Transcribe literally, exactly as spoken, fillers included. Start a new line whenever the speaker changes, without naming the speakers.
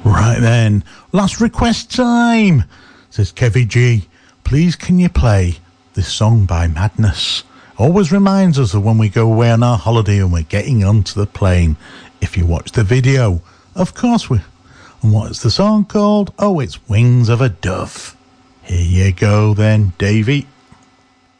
Right then, last request time, says Kevy G. Please can you play this song by Madness? Always reminds us of when we go away on our holiday and we're getting onto the plane. If you watch the video, of course we... And what's the song called? Oh, it's Wings of a Dove. Here you go then, Davey.